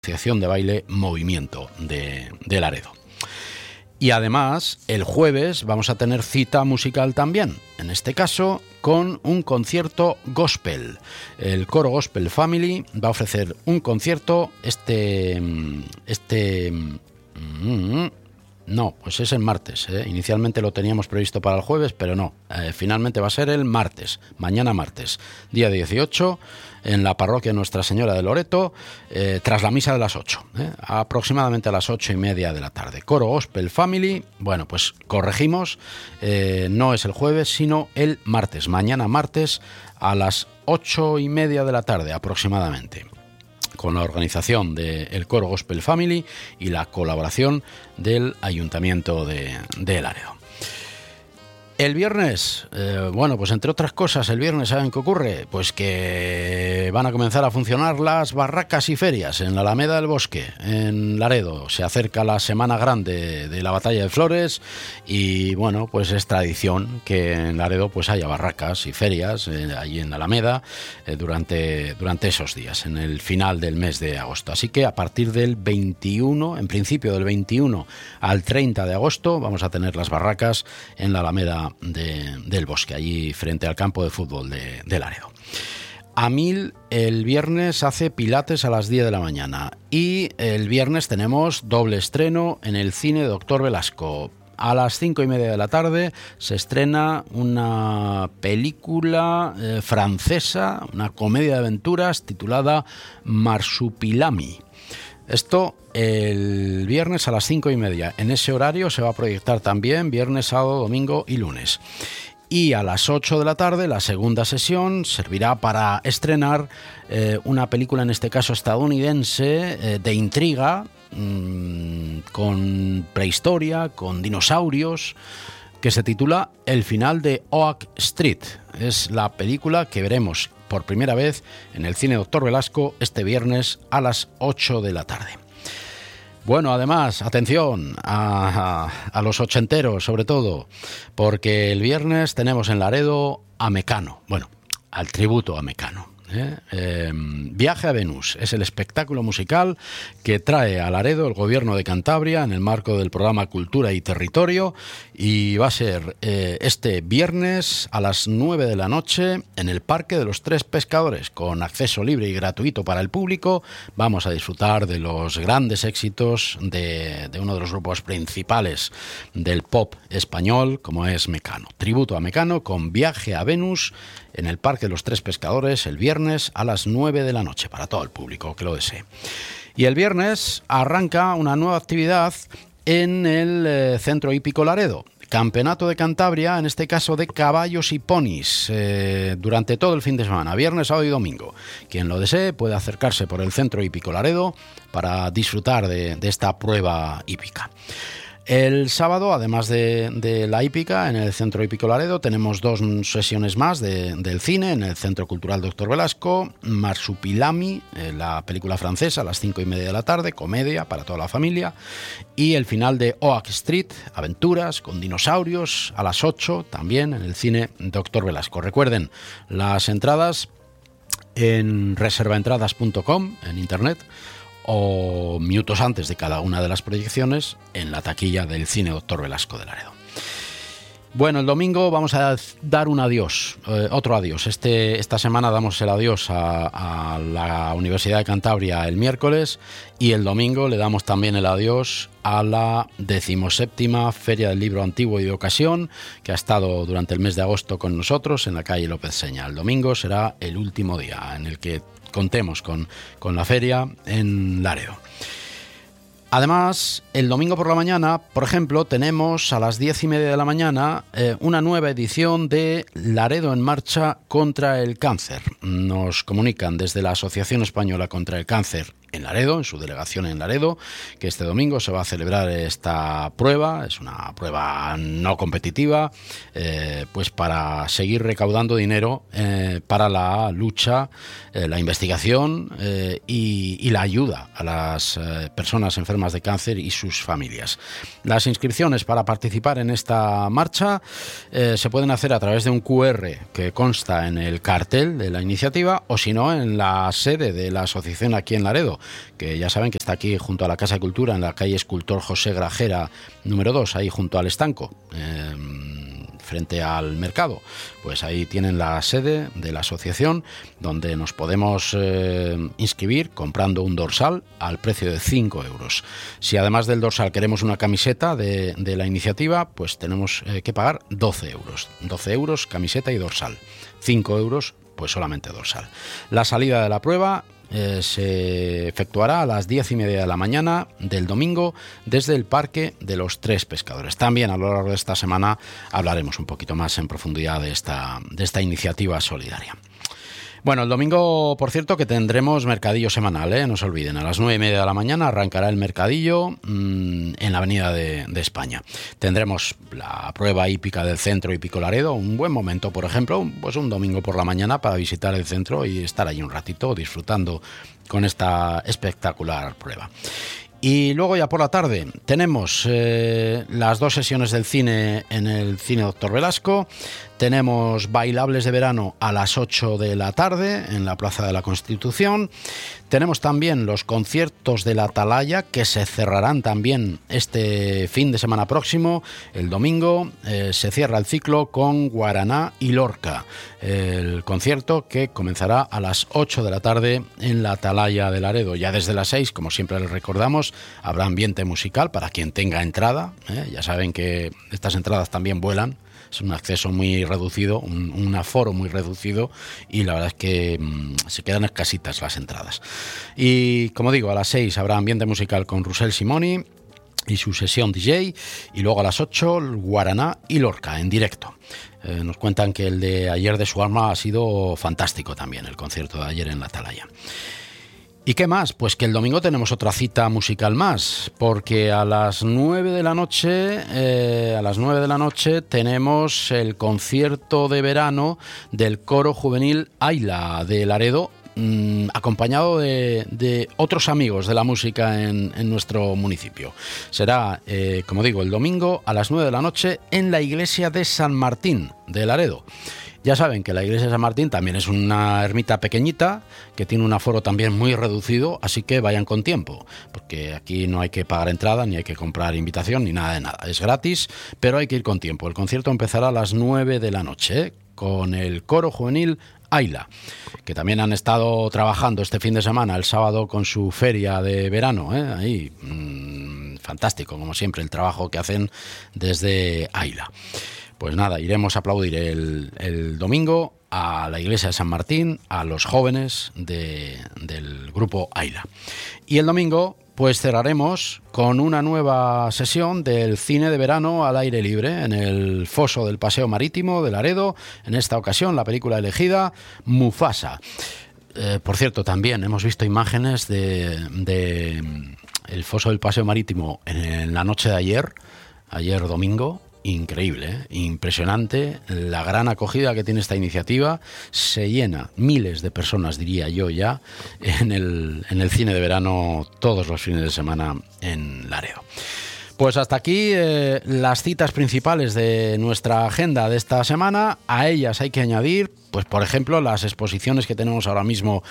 Asociación de Baile Movimiento de Laredo. Y además, el jueves vamos a tener cita musical también, en este caso con un concierto gospel. El Coro Gospel Family va a ofrecer un concierto no, pues es el martes, ¿eh? Inicialmente lo teníamos previsto para el jueves, pero no, finalmente va a ser el martes, mañana martes, día 18, en la parroquia Nuestra Señora de Loreto, tras la misa de las 8, aproximadamente a las 8:30 de la tarde. Coro Gospel Family, bueno, pues corregimos, no es el jueves, sino el martes, mañana martes a las 8:30 de la tarde aproximadamente, con la organización del Coro Gospel Family y la colaboración del Ayuntamiento de Laredo. El viernes, bueno, pues entre otras cosas, el viernes, ¿saben qué ocurre? Pues que van a comenzar a funcionar las barracas y ferias en la Alameda del Bosque, en Laredo. Se acerca la semana grande de la Batalla de Flores y, bueno, pues es tradición que en Laredo pues haya barracas y ferias allí en la Alameda durante esos días, en el final del mes de agosto. Así que a partir del 21, en principio del 21 al 30 de agosto, vamos a tener las barracas en la Alameda del Bosque, allí frente al campo de fútbol de Laredo. Amil el viernes hace pilates a las 10 de la mañana y el viernes tenemos doble estreno en el cine Doctor Velasco. A las 5:30 de la tarde se estrena una película francesa, una comedia de aventuras titulada Marsupilami. Esto el viernes a las 5:30. En ese horario se va a proyectar también viernes, sábado, domingo y lunes. Y a las 8 de la tarde la segunda sesión servirá para estrenar una película, en este caso estadounidense, de intriga, con prehistoria, con dinosaurios, que se titula El final de Oak Street. Es la película que veremos por primera vez en el cine Doctor Velasco este viernes a las 8 de la tarde. Bueno, además, atención a los ochenteros, sobre todo, porque el viernes tenemos en Laredo a Mecano, bueno, al tributo a Mecano. Viaje a Venus es el espectáculo musical que trae a Laredo el Gobierno de Cantabria en el marco del programa Cultura y Territorio, y va a ser este viernes a las 9 de la noche en el Parque de los Tres Pescadores, con acceso libre y gratuito para el público. Vamos a disfrutar de los grandes éxitos de uno de los grupos principales del pop español, como es Mecano. Tributo a Mecano con Viaje a Venus en el Parque de los Tres Pescadores el viernes a las 9 de la noche para todo el público que lo desee. Y el viernes arranca una nueva actividad en el Centro Hípico Laredo. Campeonato de Cantabria, en este caso de caballos y ponis, durante todo el fin de semana, viernes, sábado y domingo. Quien lo desee puede acercarse por el Centro Hípico Laredo para disfrutar de esta prueba hípica. El sábado, además de la hípica, en el Centro Hípico Laredo tenemos dos sesiones más del cine en el Centro Cultural Doctor Velasco. Marsupilami, la película francesa, a las 5:30 de la tarde, comedia para toda la familia. Y el final de Oak Street, aventuras con dinosaurios, a las 8 también en el cine Doctor Velasco. Recuerden, las entradas en reservaentradas.com en internet, o minutos antes de cada una de las proyecciones en la taquilla del cine Doctor Velasco de Laredo. Bueno, el domingo vamos a dar un adiós, otro adiós. Esta semana damos el adiós a la Universidad de Cantabria el miércoles, y el domingo le damos también el adiós a la 17ª Feria del Libro Antiguo y de Ocasión, que ha estado durante el mes de agosto con nosotros en la calle López Seña. El domingo será el último día en el que contemos con la feria en Laredo. Además, el domingo por la mañana, por ejemplo, tenemos a las 10:30 de la mañana una nueva edición de Laredo en Marcha contra el Cáncer. Nos comunican desde la Asociación Española contra el Cáncer en Laredo, en su delegación en Laredo, que este domingo se va a celebrar esta prueba. Es una prueba no competitiva, pues para seguir recaudando dinero para la lucha, la investigación y la ayuda a las personas enfermas de cáncer y sus familias. Las inscripciones para participar en esta marcha se pueden hacer a través de un QR que consta en el cartel de la iniciativa, o si no, en la sede de la asociación aquí en Laredo, que ya saben que está aquí junto a la Casa de Cultura, en la calle Escultor José Grajera número 2, ahí junto al estanco, frente al mercado. Pues ahí tienen la sede de la asociación, donde nos podemos inscribir comprando un dorsal al precio de 5 euros. Si además del dorsal queremos una camiseta de la iniciativa, pues tenemos que pagar 12 euros. 12 euros camiseta y dorsal. 5 euros pues solamente dorsal. La salida de la prueba se efectuará a las 10:30 de la mañana del domingo desde el Parque de los Tres Pescadores. También a lo largo de esta semana hablaremos un poquito más en profundidad de esta iniciativa solidaria. Bueno, el domingo, por cierto, que tendremos mercadillo semanal, no se olviden. A las 9:30 de la mañana arrancará el mercadillo en la Avenida de España. Tendremos la prueba hípica del centro Hípico Laredo, un buen momento, por ejemplo, pues un domingo por la mañana para visitar el centro y estar allí un ratito disfrutando con esta espectacular prueba. Y luego ya por la tarde tenemos las 2 sesiones del cine en el Cine Doctor Velasco. Tenemos bailables de verano a las 8 de la tarde en la Plaza de la Constitución. Tenemos también los conciertos de la Atalaya, que se cerrarán también este fin de semana próximo. El domingo se cierra el ciclo con Guaraná y Lorca. El concierto que comenzará a las 8 de la tarde en la Atalaya de Laredo. Ya desde las 6, como siempre les recordamos, habrá ambiente musical para quien tenga entrada. Ya saben que estas entradas también vuelan. Es un acceso muy reducido, un aforo muy reducido, y la verdad es que se quedan escasitas las entradas. Y como digo, a las 6 habrá ambiente musical con Russell Simoni y su sesión DJ, y luego a las 8 Guaraná y Lorca en directo. Nos cuentan que el de ayer de su alma ha sido fantástico también, el concierto de ayer en la Atalaya. ¿Y qué más? Pues que el domingo tenemos otra cita musical más, porque a las 9 de la noche tenemos el concierto de verano del Coro Juvenil Aila de Laredo, acompañado de otros amigos de la música en nuestro municipio. Será, como digo, el domingo a las 9 de la noche en la iglesia de San Martín de Laredo. Ya saben que la iglesia de San Martín también es una ermita pequeñita, que tiene un aforo también muy reducido, así que vayan con tiempo, porque aquí no hay que pagar entrada, ni hay que comprar invitación, ni nada de nada. Es gratis, pero hay que ir con tiempo. El concierto empezará a las 9 de la noche, con el Coro Juvenil Aila, que también han estado trabajando este fin de semana, el sábado, con su feria de verano, ahí, fantástico, como siempre, el trabajo que hacen desde Aila. Pues nada, iremos a aplaudir el domingo a la iglesia de San Martín, a los jóvenes del grupo Aila. Y el domingo pues cerraremos con una nueva sesión del cine de verano al aire libre en el foso del Paseo Marítimo de Laredo. En esta ocasión la película elegida, Mufasa. Por cierto, también hemos visto imágenes de el foso del Paseo Marítimo en la noche de ayer domingo. Increíble, impresionante la gran acogida que tiene esta iniciativa. Se llena, miles de personas, diría yo ya, en el cine de verano todos los fines de semana en Laredo. Pues hasta aquí las citas principales de nuestra agenda de esta semana. A ellas hay que añadir, pues por ejemplo, las exposiciones que tenemos ahora mismo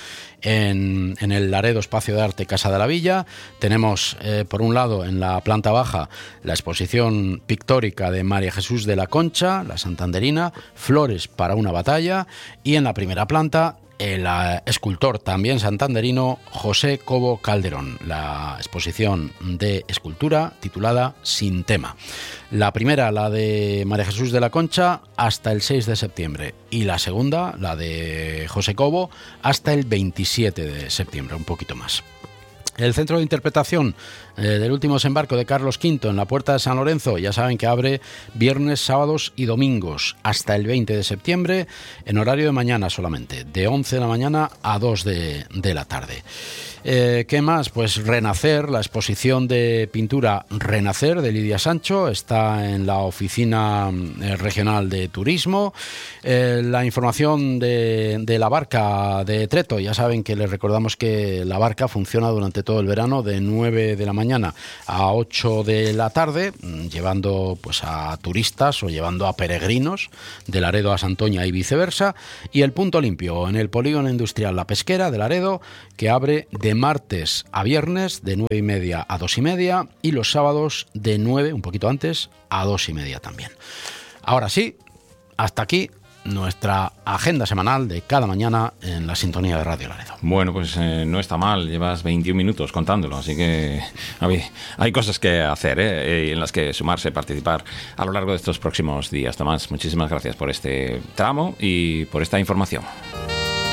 en el Laredo Espacio de Arte Casa de la Villa. Tenemos, por un lado, en la planta baja, la exposición pictórica de María Jesús de la Concha, la santanderina, Flores para una batalla, y en la primera planta, el escultor también santanderino José Cobo Calderón, la exposición de escultura titulada Sin tema. La primera, la de María Jesús de la Concha, hasta el 6 de septiembre, y la segunda, la de José Cobo, hasta el 27 de septiembre, un poquito más. El Centro de Interpretación del Último Desembarco de Carlos V en la Puerta de San Lorenzo, ya saben que abre viernes, sábados y domingos hasta el 20 de septiembre, en horario de mañana solamente, de 11 de la mañana a 2 de la tarde. ¿Qué más? Pues Renacer, la exposición de pintura Renacer de Lidia Sancho, está en la Oficina Regional de Turismo. La información de la barca de Treto, ya saben que les recordamos que la barca funciona durante todo el verano de 9 de la mañana a 8 de la tarde, llevando pues a turistas o llevando a peregrinos de Laredo a Santoña y viceversa. Y el Punto Limpio en el Polígono Industrial La Pesquera de Laredo, que abre de de martes a viernes de 9:30 a 2:30 y los sábados de 9, un poquito antes, a 2:30 también. Ahora sí, hasta aquí nuestra agenda semanal de cada mañana en la sintonía de Radio Laredo. Bueno, pues no está mal, llevas 21 minutos contándolo, así que hay cosas que hacer, en las que sumarse, participar a lo largo de estos próximos días. Tomás, muchísimas gracias por este tramo y por esta información.